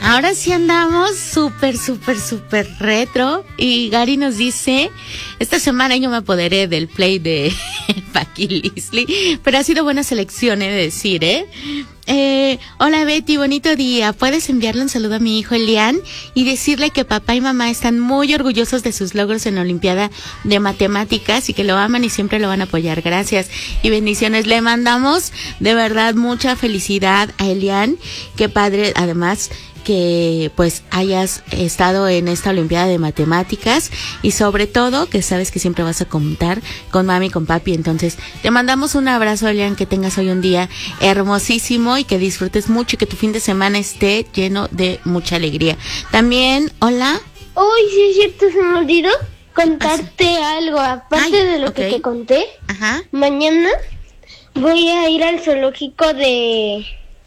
Ahora sí andamos súper retro. Y Gary nos dice, esta semana yo me apoderé del play de Paqui Lisli, pero ha sido buena selección, he de decir, hola Betty, bonito día. ¿Puedes enviarle un saludo a mi hijo Elian y decirle que papá y mamá están muy orgullosos de sus logros en la Olimpiada de Matemáticas y que lo aman y siempre lo van a apoyar? Gracias y bendiciones. Le mandamos de verdad mucha felicidad a Elian. Qué padre, además, que pues hayas estado en esta Olimpiada de Matemáticas y sobre todo que sabes que siempre vas a contar con mami y con papi. Entonces te mandamos un abrazo, Elian, que tengas hoy un día hermosísimo y que disfrutes mucho y que tu fin de semana esté lleno de mucha alegría. También, hola. Uy, sí es cierto, se me olvidó contarte algo, aparte de lo que te conté. Ajá. Mañana voy a ir al zoológico de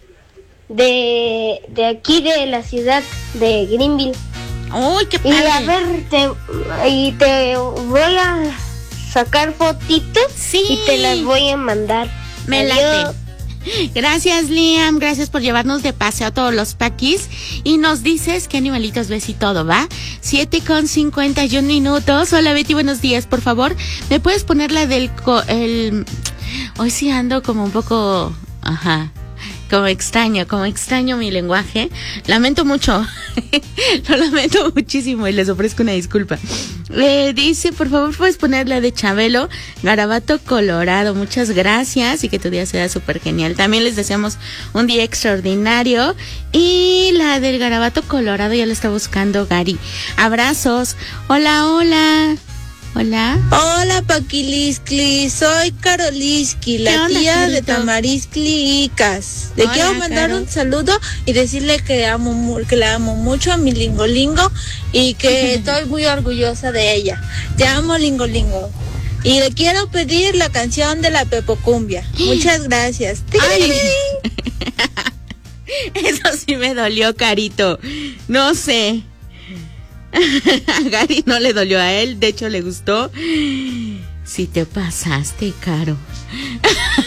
aquí de la ciudad de Greenville. ¡Uy, qué padre! Y a ver, te voy a sacar fotitos. Sí. Y te las voy a mandar. Me late. Gracias, Liam, gracias por llevarnos de paseo a todos los paquis y nos dices qué animalitos ves y todo, ¿va? 7:51. Hola Betty, buenos días, por favor, ¿me puedes poner la del hoy sí ando como un poco, como extraño mi lenguaje. Lamento mucho. Lo lamento muchísimo y les ofrezco una disculpa. Dice, por favor, puedes poner la de Chabelo, Garabato Colorado. Muchas gracias y que tu día sea súper genial. También les deseamos un día extraordinario. Y la del Garabato Colorado ya la está buscando Gary. Abrazos. Hola. Hola. Hola, Paquiliscli, soy Caroliski, la tía de Tamariscli Icas. Le quiero mandar un saludo y decirle que la amo mucho a mi Lingolingo y que estoy muy orgullosa de ella. Te amo, Lingolingo. Y le quiero pedir la canción de la Pepocumbia. Muchas gracias. Eso sí me dolió, Carito. No sé. A Gary no le dolió, a él de hecho le gustó. Si te pasaste, Caro.